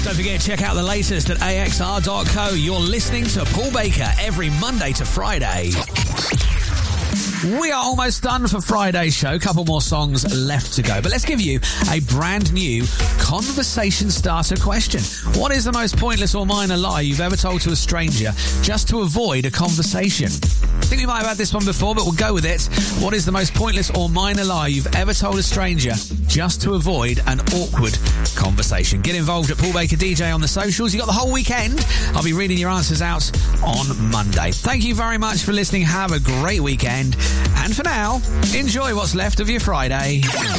Don't forget, check out the latest at axr.co. You're listening to Paul Baker every Monday to Friday. We are almost done for Friday's show. Couple more songs left to go. But let's give you a brand new conversation starter question. What is the most pointless or minor lie you've ever told to a stranger just to avoid a conversation? I think we might have had this one before, but we'll go with it. What is the most pointless or minor lie you've ever told a stranger just to avoid an awkward conversation? Get involved at Paul Baker DJ on the socials. You've got the whole weekend. I'll be reading your answers out on Monday. Thank you very much for listening. Have a great weekend. And for now, enjoy what's left of your Friday.